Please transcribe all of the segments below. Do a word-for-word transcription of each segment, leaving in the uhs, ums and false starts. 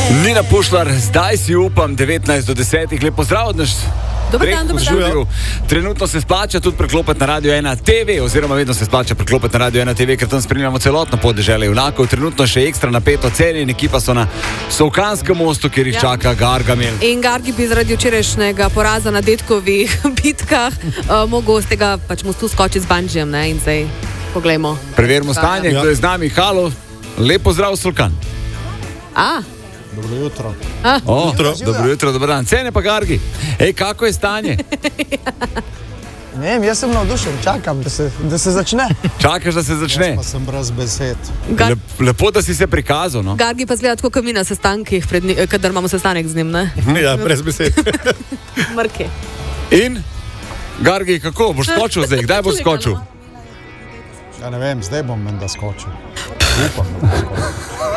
Nina Pušlar, zdaj si upam, devetnajst do desetih, lep pozdrav od nas. Dobar dan, dobar dan. Trenutno se splača tudi preklopiti na Radio ena T V, oziroma vedno se splača preklopiti na Radio ena T V, ker tam spremljamo celotno podeželje junakov. Trenutno še ekstra napeto Celje in ekipa so na Solkanskem mostu, kjer jih ja. čaka Gargamel. In Gargi bi zaradi včerajšnjega poraza na detkovih bitkah uh, mogel z tega pač mostu skočiti z banžijem, ne? In zdaj poglejmo. Preverimo stanje, ja. kdo je z nami. Halo, lep pozdrav Solkan. A? Dobro jutro. O, jutro. Dobro jutro, dober dan. Cene pa Gargi. Ej, kako je stanje? Ne vem, jaz sem navdušen, čakam, da se, da se začne. Čakaš, da se začne? Jaz pa sem brez besed. Gar... Lep, lepo, da si se prikazal, no? Gargi pa zgleda tako, kot mi na sestankih, pred, kadar imamo sestanek z njim, ne? Ja, brez besed. Mrke. In? Gargi, kako? Boš skočil zdaj? Kdaj boš skočil? Ja ne vem, zdaj bom menda skočil. Upam, da bom skočil.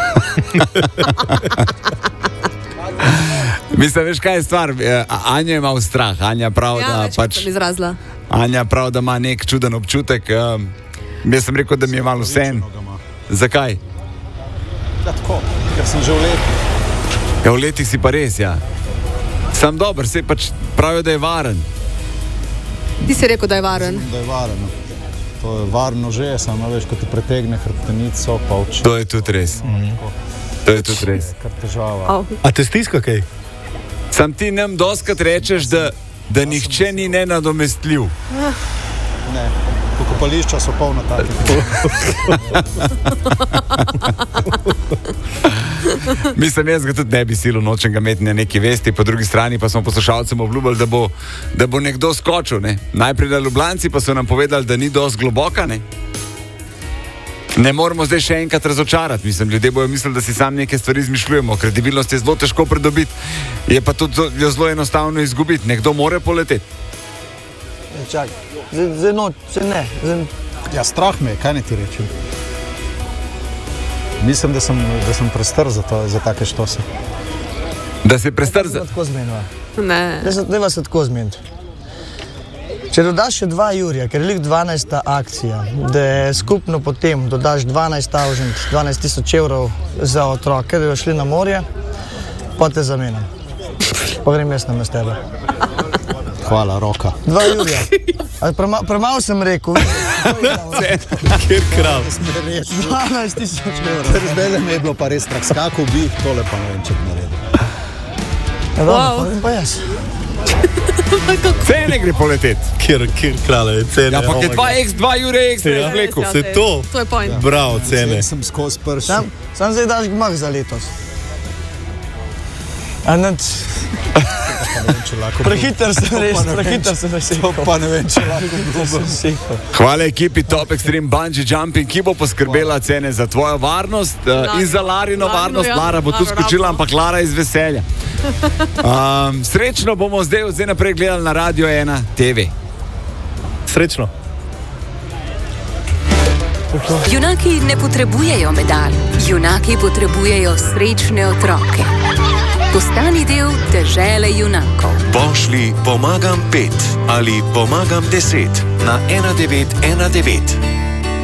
Mislim, veš kaj je stvar? Anja ima strah. Anja prav, ja, da pač... izrazila. Anja prav, da ima nek čuden občutek. Um, jaz sem rekel, da mi je malo vsem. Zakaj? Ja, tako, ker sem že v letih. Ja, v letih si pa res, ja. Sam dober, se pač pravijo, da je varen. Ti si rekel, da je varen. Sem, da je varen. To je varno že, samo veš, ko ti pretegne hrbtenico, pa oči. To je tudi res. Mm. To je tudi res. Kar težava. Oh. A te stiska kaj? Sam ti nam doskrat rečeš, da, da nihče ni nenadomestljiv. Ne, pokopališča so polna takih. Mislim, jaz ga tudi ne bi silo, nočem ga imeti na neki vesti, po drugi strani pa smo poslušalcem obljubili, da bo, da bo nekdo skočil. Ne? Najprej na Ljubljanci pa so nam povedali, da ni dosti globoka. Ne? Ne moramo zdaj še enkrat razočarati. Mislim, ljudje bojo mislili, da si sam neke stvari izmišljujemo. Kredibilnost je zelo težko pridobiti, je pa tudi jo zelo enostavno izgubiti. Nekdo more poleteti. Čakaj, zdaj, zdaj no, zdaj ne. Zdaj... Ja, strah me je, kaj ne ti rečem. Mislim, da sem, da sem prestar za, to, za take štose. Da si prestar za... Tako zmenila. Ne. Deva se tako zmeniti. Če dodaš še dva jurja, ker je lik dvanajsta akcija, da je skupno potem dodaš dvanajst tisoč evrov za otroke, da jo šli na morje, pa te zamenjam. Pa grem jaz na tebe. Hvala, roka. Dva jurja. Prema, premalo sem rekel. Kjer krav. dvanajst tisoč evrov. Zdaj mi je bilo pa res strah. Skakal bi, tole pa ne vem, če bi naredil. Ja, dobro, wow. Pa, pa jaz. Cene gre poleteti. Kjer, kjer krale, cene. Ja, pa je dva x, dva jure x, ja, vleku. Se to? To je point. Ja. Bravo, cene. Zdaj sem skozi prši. Sam, sam zdaj daš gmah za letos. A ne... Prehiter sem res, prehiter sem res. Pa ne vem, če lahko. Hvala ekipi Top Extreme Bungee Jumping, ki bo poskrbela cene za tvojo varnost uh, in za Larino varnost. Ja. Lara bo tu skočila, ampak Lara iz veselja. Um, srečno bomo zdaj od zdaj naprej gledali na Radio ena T V. Srečno. Junaki ne potrebujejo medalj, junaki potrebujejo srečne otroke. Postani del dežele junakov. Pošlji pomagam pet ali pomagam deset na ena devet ena devet.